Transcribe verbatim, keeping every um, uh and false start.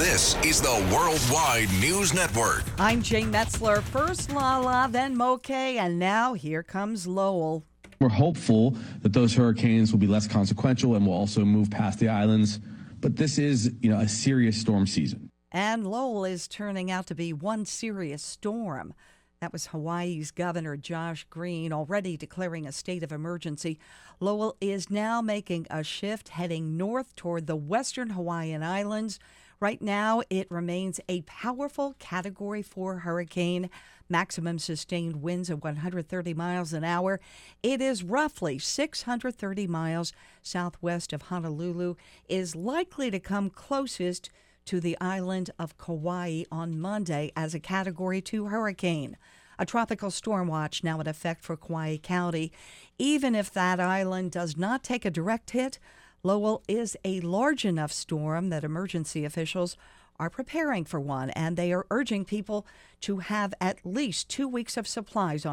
This is the Worldwide News Network. I'm Jane Metzler. First Lala, then Moke, and now here comes Lowell. We're hopeful that those hurricanes will be less consequential and will also move past the islands. But this is, you know, a serious storm season. And Lowell is turning out to be one serious storm. That was Hawaii's Governor Josh Green already declaring a state of emergency. Lowell is now making a shift heading north toward the western Hawaiian Islands. Right now, it remains a powerful Category four hurricane, maximum sustained winds of one hundred thirty miles an hour. It is roughly six hundred thirty miles southwest of Honolulu, is likely to come closest to the island of Kauai on Monday as a Category two hurricane. A tropical storm watch now in effect for Kauai County. Even if that island does not take a direct hit, Lowell is a large enough storm that emergency officials are preparing for one, and they are urging people to have at least two weeks of supplies on